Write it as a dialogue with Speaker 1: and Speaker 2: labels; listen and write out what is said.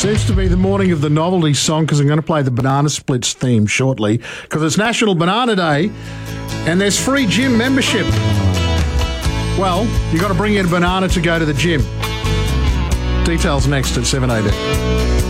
Speaker 1: Seems to be the morning of the novelty song because I'm going to play the Banana Splits theme shortly because it's National Banana Day and there's free gym membership. Well, you got to bring in a banana to go to the gym. Details next at 7:80.